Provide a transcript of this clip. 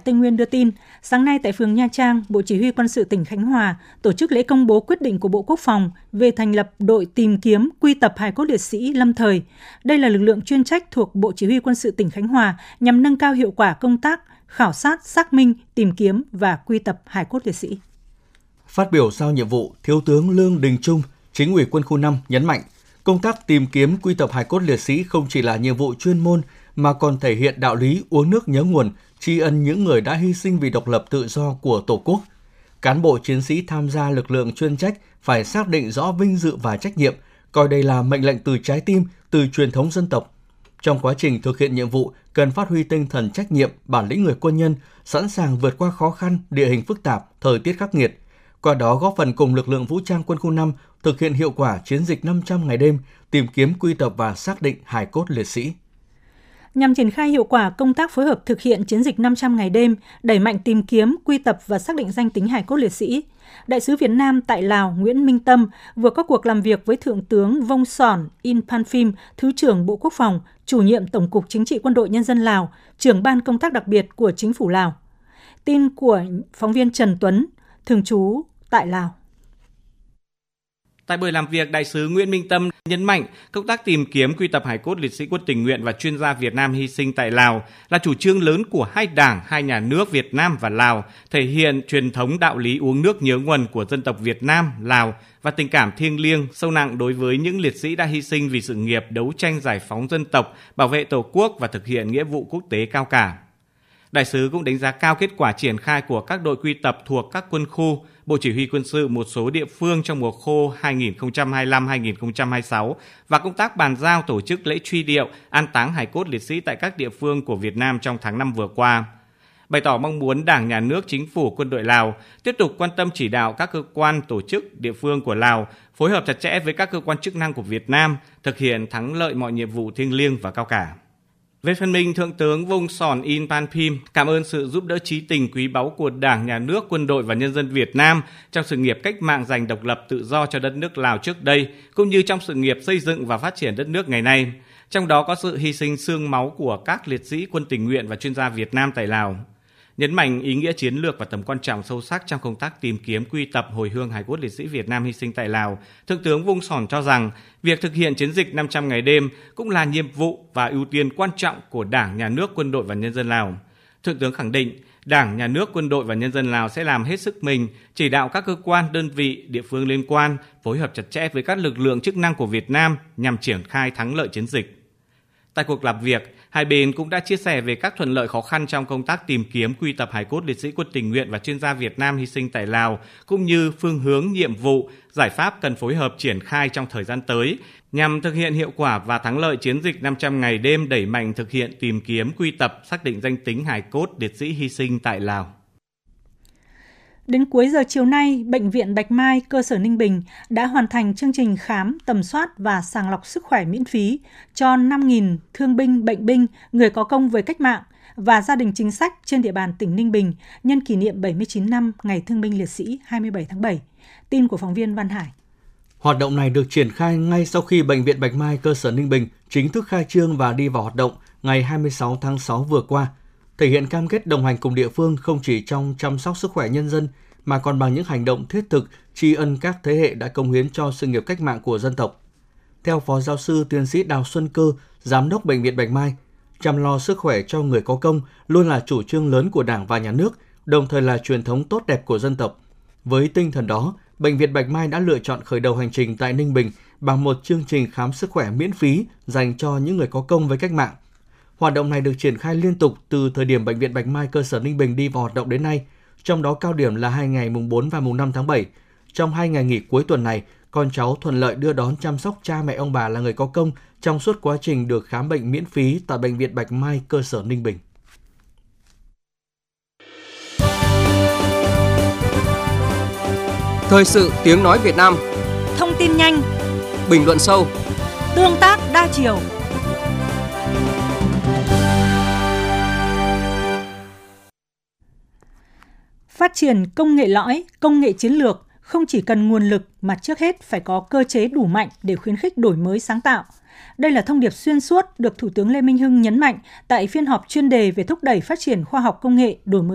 Tây Nguyên đưa tin, sáng nay tại phường Nha Trang, Bộ Chỉ huy Quân sự tỉnh Khánh Hòa tổ chức lễ công bố quyết định của Bộ Quốc phòng về thành lập đội tìm kiếm quy tập hài cốt liệt sĩ lâm thời. Đây là lực lượng chuyên trách thuộc Bộ Chỉ huy Quân sự tỉnh Khánh Hòa nhằm nâng cao hiệu quả công tác khảo sát, xác minh, tìm kiếm và quy tập hài cốt liệt sĩ. Phát biểu giao nhiệm vụ, Thiếu tướng Lương Đình Trung, Chính ủy Quân khu 5 nhấn mạnh, công tác tìm kiếm quy tập hài cốt liệt sĩ không chỉ là nhiệm vụ chuyên môn mà còn thể hiện đạo lý uống nước nhớ nguồn, tri ân những người đã hy sinh vì độc lập tự do của Tổ quốc. Cán bộ chiến sĩ tham gia lực lượng chuyên trách phải xác định rõ vinh dự và trách nhiệm, coi đây là mệnh lệnh từ trái tim, từ truyền thống dân tộc. Trong quá trình thực hiện nhiệm vụ, cần phát huy tinh thần trách nhiệm, bản lĩnh người quân nhân, sẵn sàng vượt qua khó khăn, địa hình phức tạp, thời tiết khắc nghiệt. Qua đó góp phần cùng lực lượng vũ trang Quân khu 5 thực hiện hiệu quả chiến dịch 500 ngày đêm, tìm kiếm quy tập và xác định hài cốt liệt sĩ. Nhằm triển khai hiệu quả công tác phối hợp thực hiện chiến dịch 500 ngày đêm, đẩy mạnh tìm kiếm, quy tập và xác định danh tính hài cốt liệt sĩ, Đại sứ Việt Nam tại Lào Nguyễn Minh Tâm vừa có cuộc làm việc với Thượng tướng Vông Sòn In Phan Phim, Thứ trưởng Bộ Quốc phòng, Chủ nhiệm Tổng cục Chính trị Quân đội Nhân dân Lào, trưởng ban công tác đặc biệt của Chính phủ Lào. Tin của phóng viên Trần Tuấn, thường trú tại Lào. Tại buổi làm việc, Đại sứ Nguyễn Minh Tâm nhấn mạnh công tác tìm kiếm quy tập hài cốt liệt sĩ quân tình nguyện và chuyên gia Việt Nam hy sinh tại Lào là chủ trương lớn của hai đảng, hai nhà nước Việt Nam và Lào, thể hiện truyền thống đạo lý uống nước nhớ nguồn của dân tộc Việt Nam, Lào và tình cảm thiêng liêng, sâu nặng đối với những liệt sĩ đã hy sinh vì sự nghiệp đấu tranh giải phóng dân tộc, bảo vệ Tổ quốc và thực hiện nghĩa vụ quốc tế cao cả. Đại sứ cũng đánh giá cao kết quả triển khai của các đội quy tập thuộc các quân khu, Bộ Chỉ huy Quân sự một số địa phương trong mùa khô 2025-2026 và công tác bàn giao tổ chức lễ truy điệu, an táng hài cốt liệt sĩ tại các địa phương của Việt Nam trong tháng 5 vừa qua. Bày tỏ mong muốn Đảng, Nhà nước, Chính phủ, Quân đội Lào tiếp tục quan tâm chỉ đạo các cơ quan, tổ chức, địa phương của Lào phối hợp chặt chẽ với các cơ quan chức năng của Việt Nam, thực hiện thắng lợi mọi nhiệm vụ thiêng liêng và cao cả. Về phần mình, Thượng tướng Vông Sòn In Phan Phim cảm ơn sự giúp đỡ chí tình quý báu của Đảng, Nhà nước, Quân đội và nhân dân Việt Nam trong sự nghiệp cách mạng giành độc lập tự do cho đất nước Lào trước đây, cũng như trong sự nghiệp xây dựng và phát triển đất nước ngày nay. Trong đó có sự hy sinh xương máu của các liệt sĩ quân tình nguyện và chuyên gia Việt Nam tại Lào. Nhấn mạnh ý nghĩa chiến lược và tầm quan trọng sâu sắc trong công tác tìm kiếm quy tập hồi hương hài cốt liệt sĩ Việt Nam hy sinh tại Lào, Thượng tướng Vông Sòn cho rằng việc thực hiện chiến dịch 500 ngày đêm cũng là nhiệm vụ và ưu tiên quan trọng của Đảng, Nhà nước, Quân đội và nhân dân Lào. Thượng tướng khẳng định Đảng, Nhà nước, Quân đội và nhân dân Lào sẽ làm hết sức mình, chỉ đạo các cơ quan, đơn vị, địa phương liên quan phối hợp chặt chẽ với các lực lượng chức năng của Việt Nam nhằm triển khai thắng lợi chiến dịch. Tại cuộc làm việc, hai bên cũng đã chia sẻ về các thuận lợi khó khăn trong công tác tìm kiếm quy tập hài cốt liệt sĩ quân tình nguyện và chuyên gia Việt Nam hy sinh tại Lào, cũng như phương hướng, nhiệm vụ, giải pháp cần phối hợp triển khai trong thời gian tới nhằm thực hiện hiệu quả và thắng lợi chiến dịch 500 ngày đêm, đẩy mạnh thực hiện tìm kiếm quy tập, xác định danh tính hài cốt liệt sĩ hy sinh tại Lào. Đến cuối giờ chiều nay, Bệnh viện Bạch Mai, cơ sở Ninh Bình đã hoàn thành chương trình khám, tầm soát và sàng lọc sức khỏe miễn phí cho 5.000 thương binh, bệnh binh, người có công với cách mạng và gia đình chính sách trên địa bàn tỉnh Ninh Bình nhân kỷ niệm 79 năm Ngày Thương binh Liệt sĩ 27 tháng 7. Tin của phóng viên Văn Hải. Hoạt động này được triển khai ngay sau khi Bệnh viện Bạch Mai, cơ sở Ninh Bình chính thức khai trương và đi vào hoạt động ngày 26 tháng 6 vừa qua, thể hiện cam kết đồng hành cùng địa phương không chỉ trong chăm sóc sức khỏe nhân dân mà còn bằng những hành động thiết thực tri ân các thế hệ đã cống hiến cho sự nghiệp cách mạng của dân tộc. Theo Phó Giáo sư Tiến sĩ Đào Xuân Cơ, Giám đốc Bệnh viện Bạch Mai, chăm lo sức khỏe cho người có công luôn là chủ trương lớn của Đảng và Nhà nước, đồng thời là truyền thống tốt đẹp của dân tộc. Với tinh thần đó, Bệnh viện Bạch Mai đã lựa chọn khởi đầu hành trình tại Ninh Bình bằng một chương trình khám sức khỏe miễn phí dành cho những người có công với cách mạng. Hoạt động này được triển khai liên tục từ thời điểm Bệnh viện Bạch Mai, cơ sở Ninh Bình đi vào hoạt động đến nay, trong đó cao điểm là 2 ngày mùng 4 và mùng 5 tháng 7. Trong 2 ngày nghỉ cuối tuần này, con cháu thuận lợi đưa đón chăm sóc cha mẹ ông bà là người có công trong suốt quá trình được khám bệnh miễn phí tại Bệnh viện Bạch Mai, cơ sở Ninh Bình. Thời sự tiếng nói Việt Nam. Thông tin nhanh, bình luận sâu, tương tác đa chiều. Phát triển công nghệ lõi, công nghệ chiến lược không chỉ cần nguồn lực mà trước hết phải có cơ chế đủ mạnh để khuyến khích đổi mới sáng tạo. Đây là thông điệp xuyên suốt được Thủ tướng Lê Minh Hưng nhấn mạnh tại phiên họp chuyên đề về thúc đẩy phát triển khoa học công nghệ, đổi mới